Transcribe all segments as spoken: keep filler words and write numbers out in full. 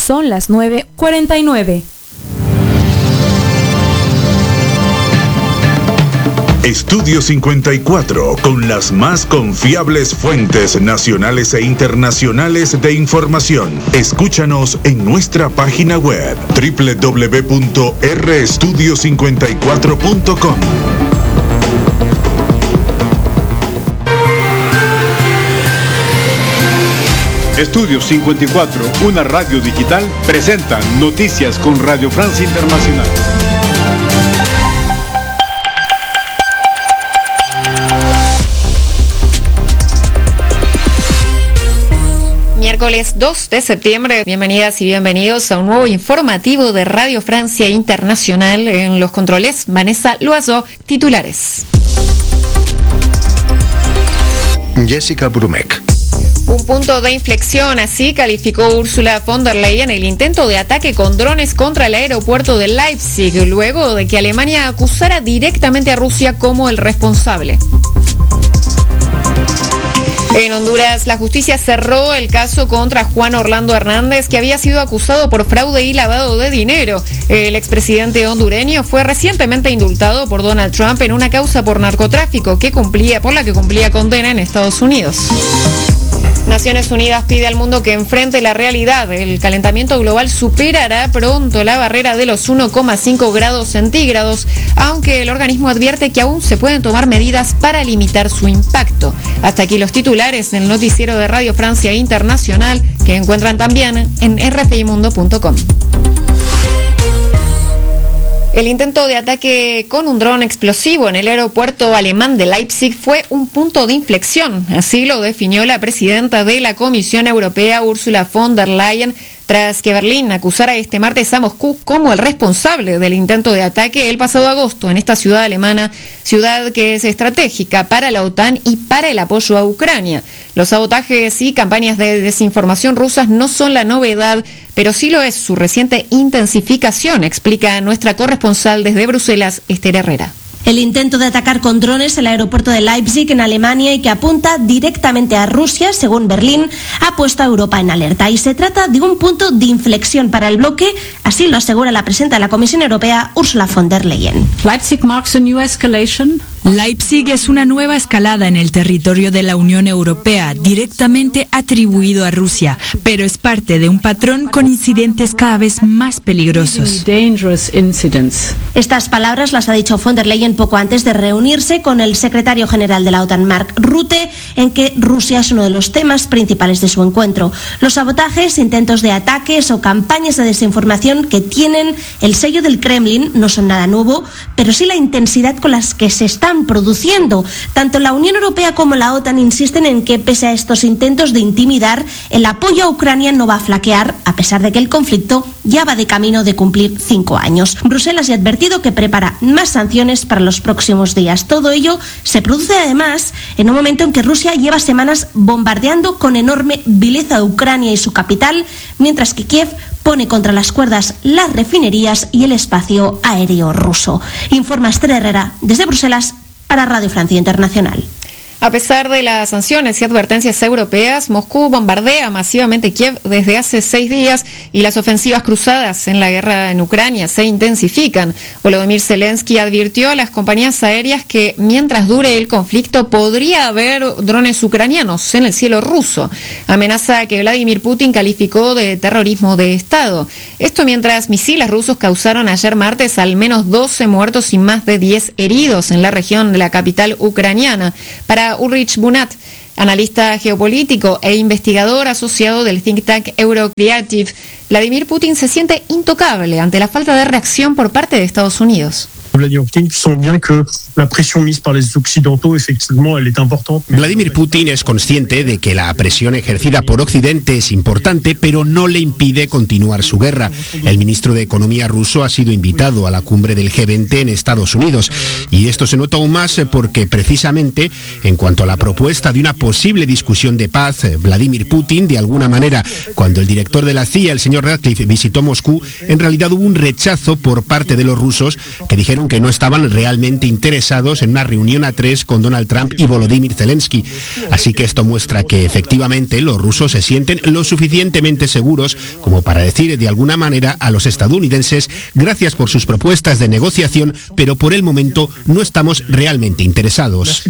Son las nueve cuarenta y nueve. Estudio cincuenta y cuatro, con las más confiables fuentes nacionales e internacionales de información. Escúchanos en nuestra página web doble u doble u doble u punto r estudio cincuenta y cuatro punto com. Estudio cincuenta y cuatro, una radio digital, presenta Noticias con Radio Francia Internacional. Miércoles dos de septiembre, bienvenidas y bienvenidos a un nuevo informativo de Radio Francia Internacional. En los controles, Vanessa Loiseau, titulares. Jessica Brumek. Un punto de inflexión, así calificó Ursula von der Leyen el intento de ataque con drones contra el aeropuerto de Leipzig, luego de que Alemania acusara directamente a Rusia como el responsable. En Honduras, la justicia cerró el caso contra Juan Orlando Hernández, que había sido acusado por fraude y lavado de dinero. El expresidente hondureño fue recientemente indultado por Donald Trump en una causa por narcotráfico que cumplía, por la que cumplía condena en Estados Unidos. Naciones Unidas pide al mundo que enfrente la realidad. El calentamiento global superará pronto la barrera de los uno coma cinco grados centígrados, aunque el organismo advierte que aún se pueden tomar medidas para limitar su impacto. Hasta aquí los titulares del noticiero de Radio Francia Internacional, que encuentran también en r f i mundo punto com. El intento de ataque con un dron explosivo en el aeropuerto alemán de Leipzig fue un punto de inflexión. Así lo definió la presidenta de la Comisión Europea, Ursula von der Leyen, tras que Berlín acusara este martes a Moscú como el responsable del intento de ataque el pasado agosto en esta ciudad alemana, ciudad que es estratégica para la OTAN y para el apoyo a Ucrania. Los sabotajes y campañas de desinformación rusas no son la novedad, pero sí lo es su reciente intensificación, explica nuestra corresponsal desde Bruselas, Esther Herrera. El intento de atacar con drones el aeropuerto de Leipzig en Alemania y que apunta directamente a Rusia, según Berlín, ha puesto a Europa en alerta. Y se trata de un punto de inflexión para el bloque, así lo asegura la presidenta de la Comisión Europea, Ursula von der Leyen. Leipzig marks a new escalation. Leipzig es una nueva escalada en el territorio de la Unión Europea, directamente atribuido a Rusia, pero es parte de un patrón con incidentes cada vez más peligrosos. Estas palabras las ha dicho von der Leyen poco antes de reunirse con el secretario general de la OTAN, Mark Rutte, en que Rusia es uno de los temas principales de su encuentro. Los sabotajes, intentos de ataques o campañas de desinformación que tienen el sello del Kremlin no son nada nuevo, pero sí la intensidad con las que se están produciendo. Tanto la Unión Europea como la OTAN insisten en que, pese a estos intentos de intimidar, el apoyo a Ucrania no va a flaquear, a pesar de que el conflicto ya va de camino de cumplir cinco años. Bruselas ya ha advertido que prepara más sanciones para los próximos días. Todo ello se produce además en un momento en que Rusia lleva semanas bombardeando con enorme vileza a Ucrania y su capital, mientras que Kiev pone contra las cuerdas las refinerías y el espacio aéreo ruso. Informa Esther Herrera desde Bruselas para Radio Francia Internacional. A pesar de las sanciones y advertencias europeas, Moscú bombardea masivamente Kiev desde hace seis días y las ofensivas cruzadas en la guerra en Ucrania se intensifican. Volodymyr Zelensky advirtió a las compañías aéreas que mientras dure el conflicto podría haber drones ucranianos en el cielo ruso. Amenaza que Vladimir Putin calificó de terrorismo de Estado. Esto mientras misiles rusos causaron ayer martes al menos doce muertos y más de diez heridos en la región de la capital ucraniana. Para Ulrich Bunat, analista geopolítico e investigador asociado del think tank Eurocreative, Vladimir Putin se siente intocable ante la falta de reacción por parte de Estados Unidos. Vladimir Putin sent bien que la presión mise par les occidentaux, effectivement, elle est importante. Vladimir Putin es consciente de que la presión ejercida por Occidente es importante, pero no le impide continuar su guerra. El ministro de Economía ruso ha sido invitado a la cumbre del G veinte en Estados Unidos, y esto se nota aún más porque precisamente en cuanto a la propuesta de una posible discusión de paz, Vladimir Putin, de alguna manera, cuando el director de la C I A, el señor Ratcliffe, visitó Moscú, en realidad hubo un rechazo por parte de los rusos que dijeron dijeron que no estaban realmente interesados en una reunión a tres con Donald Trump y Volodymyr Zelensky. Así que esto muestra que efectivamente los rusos se sienten lo suficientemente seguros como para decir de alguna manera a los estadounidenses gracias por sus propuestas de negociación, pero por el momento no estamos realmente interesados.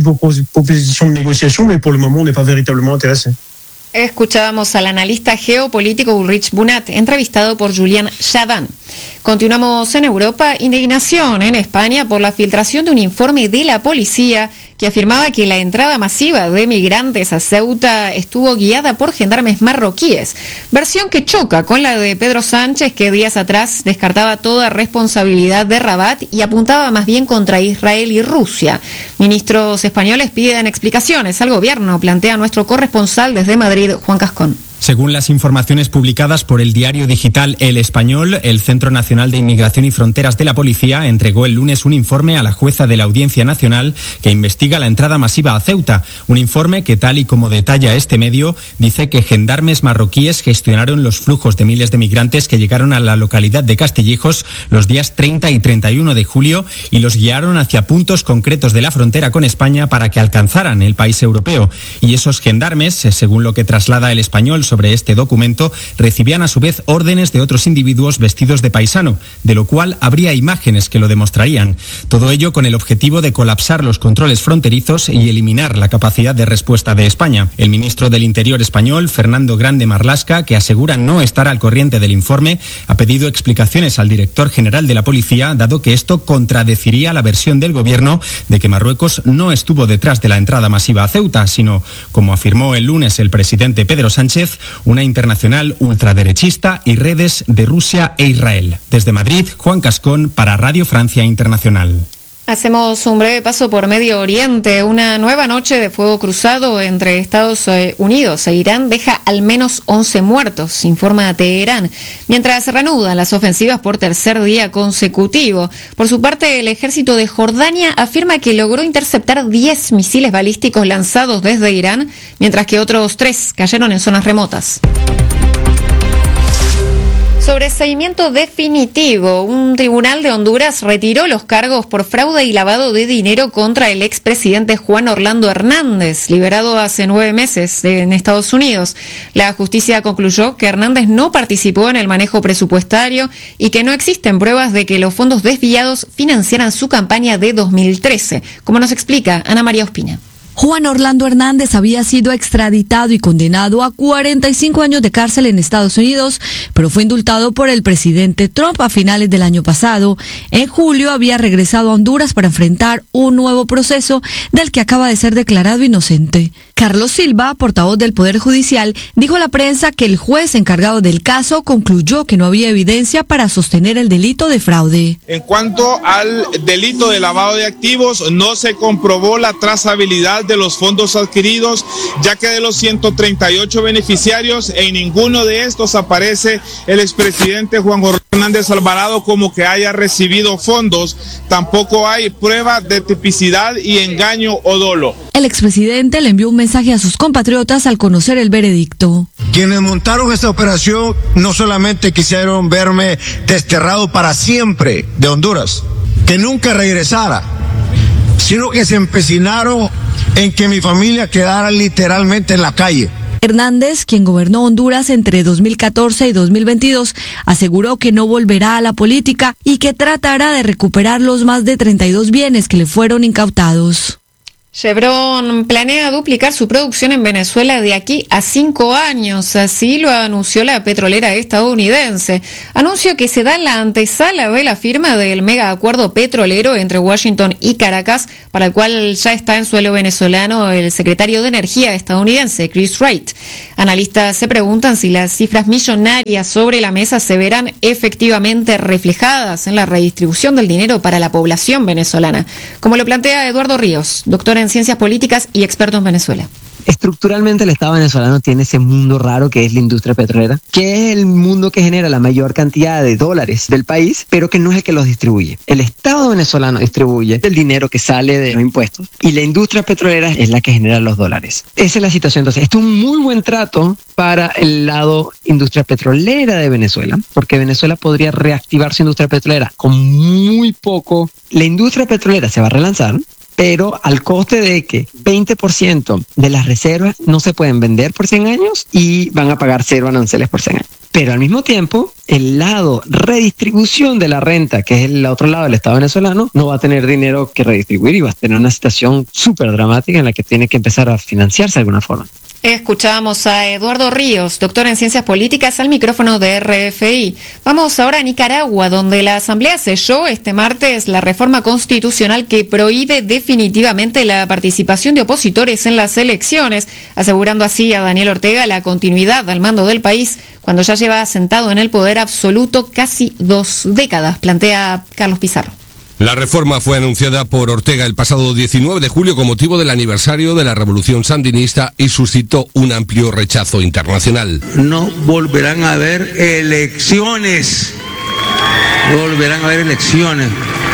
Escuchábamos al analista geopolítico Ulrich Bunat, entrevistado por Julian Chaban. Continuamos en Europa. Indignación en España por la filtración de un informe de la policía que afirmaba que la entrada masiva de migrantes a Ceuta estuvo guiada por gendarmes marroquíes, versión que choca con la de Pedro Sánchez, que días atrás descartaba toda responsabilidad de Rabat y apuntaba más bien contra Israel y Rusia. Ministros españoles piden explicaciones al gobierno, plantea nuestro corresponsal desde Madrid, Juan Cascón. Según las informaciones publicadas por el diario digital El Español, el Centro Nacional de Inmigración y Fronteras de la Policía entregó el lunes un informe a la jueza de la Audiencia Nacional que investiga la entrada masiva a Ceuta. Un informe que, tal y como detalla este medio, dice que gendarmes marroquíes gestionaron los flujos de miles de migrantes que llegaron a la localidad de Castillejos los días treinta y treinta y uno de julio y los guiaron hacia puntos concretos de la frontera con España para que alcanzaran el país europeo. Y esos gendarmes, según lo que traslada El Español sobre este documento, recibían a su vez órdenes de otros individuos vestidos de paisano, de lo cual habría imágenes que lo demostrarían. Todo ello con el objetivo de colapsar los controles fronterizos y eliminar la capacidad de respuesta de España. El ministro del Interior español, Fernando Grande Marlaska, que asegura no estar al corriente del informe, ha pedido explicaciones al director general de la policía, dado que esto contradeciría la versión del gobierno de que Marruecos no estuvo detrás de la entrada masiva a Ceuta, sino, como afirmó el lunes el presidente Pedro Sánchez, una internacional ultraderechista y redes de Rusia e Israel. Desde Madrid, Juan Cascón para Radio Francia Internacional. Hacemos un breve paso por Medio Oriente. Una nueva noche de fuego cruzado entre Estados Unidos e Irán deja al menos once muertos, informa Teherán, mientras se reanudan las ofensivas por tercer día consecutivo. Por su parte, el ejército de Jordania afirma que logró interceptar diez misiles balísticos lanzados desde Irán, mientras que otros tres cayeron en zonas remotas. Sobreseimiento definitivo. Un tribunal de Honduras retiró los cargos por fraude y lavado de dinero contra el expresidente Juan Orlando Hernández, liberado hace nueve meses en Estados Unidos. La justicia concluyó que Hernández no participó en el manejo presupuestario y que no existen pruebas de que los fondos desviados financiaran su campaña de dos mil trece, como nos explica Ana María Ospina. Juan Orlando Hernández había sido extraditado y condenado a cuarenta y cinco años de cárcel en Estados Unidos, pero fue indultado por el presidente Trump a finales del año pasado. En julio había regresado a Honduras para enfrentar un nuevo proceso del que acaba de ser declarado inocente. Carlos Silva, portavoz del Poder Judicial, dijo a la prensa que el juez encargado del caso concluyó que no había evidencia para sostener el delito de fraude. En cuanto al delito de lavado de activos, no se comprobó la trazabilidad de los fondos adquiridos, ya que de los ciento treinta y ocho beneficiarios, en ninguno de estos aparece el expresidente Juan Hernández Alvarado como que haya recibido fondos. Tampoco hay prueba de tipicidad y engaño o dolo. El expresidente le envió un mensaje a sus compatriotas al conocer el veredicto. Quienes montaron esta operación no solamente quisieron verme desterrado para siempre de Honduras, que nunca regresara, sino que se empecinaron en que mi familia quedara literalmente en la calle. Hernández, quien gobernó Honduras entre dos mil catorce y dos mil veintidós, aseguró que no volverá a la política y que tratará de recuperar los más de treinta y dos bienes que le fueron incautados. Chevron planea duplicar su producción en Venezuela de aquí a cinco años, así lo anunció la petrolera estadounidense. Anuncio que se da en la antesala de la firma del mega acuerdo petrolero entre Washington y Caracas, para el cual ya está en suelo venezolano el secretario de Energía estadounidense, Chris Wright. Analistas se preguntan si las cifras millonarias sobre la mesa se verán efectivamente reflejadas en la redistribución del dinero para la población venezolana, como lo plantea Eduardo Ríos, doctor en Ciencias Políticas y experto en Venezuela. Estructuralmente el Estado venezolano tiene ese mundo raro que es la industria petrolera, que es el mundo que genera la mayor cantidad de dólares del país, pero que no es el que los distribuye. El Estado venezolano distribuye el dinero que sale de los impuestos y la industria petrolera es la que genera los dólares. Esa es la situación. Entonces, esto es un muy buen trato para el lado industria petrolera de Venezuela, porque Venezuela podría reactivar su industria petrolera con muy poco. La industria petrolera se va a relanzar, pero al coste de que veinte por ciento de las reservas no se pueden vender por cien años y van a pagar cero aranceles por cien años. Pero al mismo tiempo, el lado redistribución de la renta, que es el otro lado del Estado venezolano, no va a tener dinero que redistribuir y va a tener una situación súper dramática en la que tiene que empezar a financiarse de alguna forma. Escuchábamos a Eduardo Ríos, doctor en Ciencias Políticas, al micrófono de R F I. Vamos ahora a Nicaragua, donde la Asamblea selló este martes la reforma constitucional que prohíbe definitivamente la participación de opositores en las elecciones, asegurando así a Daniel Ortega la continuidad al mando del país cuando ya lleva sentado en el poder absoluto casi dos décadas, plantea Carlos Pizarro. La reforma fue anunciada por Ortega el pasado diecinueve de julio con motivo del aniversario de la Revolución Sandinista y suscitó un amplio rechazo internacional. No volverán a haber elecciones, no volverán a haber elecciones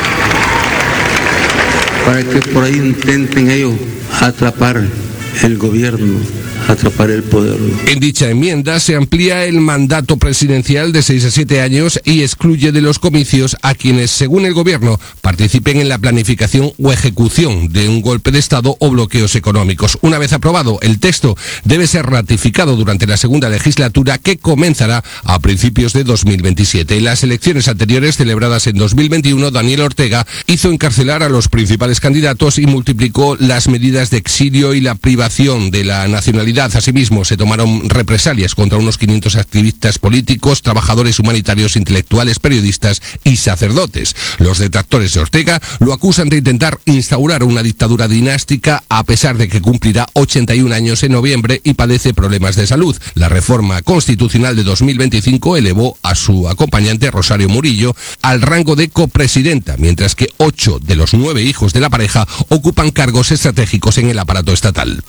para que por ahí intenten ellos atrapar el gobierno, atrapar el poder. En dicha enmienda se amplía el mandato presidencial de seis a siete años y excluye de los comicios a quienes, según el gobierno, participen en la planificación o ejecución de un golpe de Estado o bloqueos económicos. Una vez aprobado, el texto debe ser ratificado durante la segunda legislatura que comenzará a principios de dos mil veintisiete. En las elecciones anteriores, celebradas en dos mil veintiuno, Daniel Ortega hizo encarcelar a los principales candidatos y multiplicó las medidas de exilio y la privación de la nacionalidad. Asimismo, se tomaron represalias contra unos quinientos activistas políticos, trabajadores humanitarios, intelectuales, periodistas y sacerdotes. Los detractores de Ortega lo acusan de intentar instaurar una dictadura dinástica a pesar de que cumplirá ochenta y un años en noviembre y padece problemas de salud. La reforma constitucional de dos mil veinticinco elevó a su acompañante Rosario Murillo al rango de copresidenta, mientras que ocho de los nueve hijos de la pareja ocupan cargos estratégicos en el aparato estatal.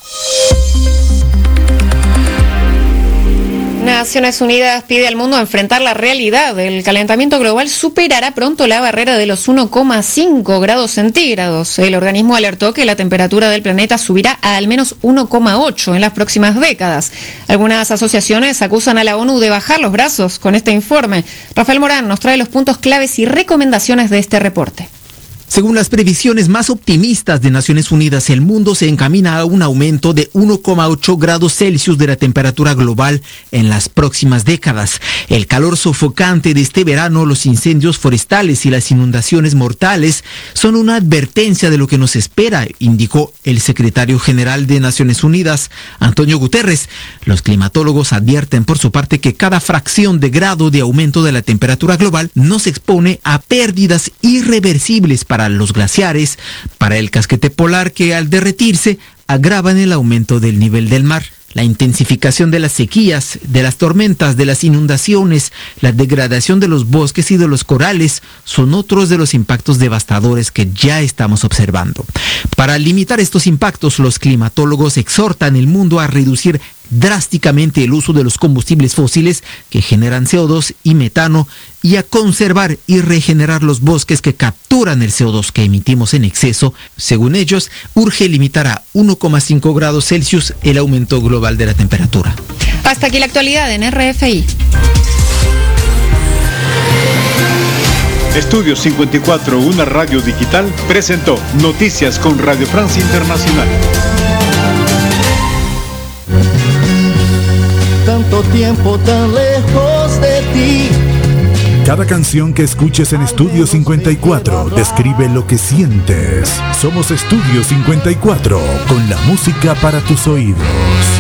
Naciones Unidas pide al mundo enfrentar la realidad. El calentamiento global superará pronto la barrera de los uno coma cinco grados centígrados. El organismo alertó que la temperatura del planeta subirá a al menos uno coma ocho en las próximas décadas. Algunas asociaciones acusan a la ONU de bajar los brazos con este informe. Rafael Morán nos trae los puntos claves y recomendaciones de este reporte. Según las previsiones más optimistas de Naciones Unidas, el mundo se encamina a un aumento de uno coma ocho grados Celsius de la temperatura global en las próximas décadas. El calor sofocante de este verano, los incendios forestales y las inundaciones mortales son una advertencia de lo que nos espera, indicó el secretario general de Naciones Unidas, Antonio Guterres. Los climatólogos advierten por su parte que cada fracción de grado de aumento de la temperatura global nos expone a pérdidas irreversibles para los glaciares, para el casquete polar que al derretirse agravan el aumento del nivel del mar. La intensificación de las sequías, de las tormentas, de las inundaciones, la degradación de los bosques y de los corales son otros de los impactos devastadores que ya estamos observando. Para limitar estos impactos, los climatólogos exhortan al mundo a reducir drásticamente el uso de los combustibles fósiles que generan C O dos y metano y a conservar y regenerar los bosques que capturan el C O dos que emitimos en exceso. Según ellos, urge limitar a uno coma cinco grados Celsius el aumento global de la temperatura. Hasta aquí la actualidad en R F I. Estudio cincuenta y cuatro, una radio digital, presentó Noticias con Radio Francia Internacional. Tanto tiempo tan lejos de ti. Cada canción que escuches en Estudio cincuenta y cuatro describe lo que sientes. Somos Estudio cincuenta y cuatro, con la música para tus oídos.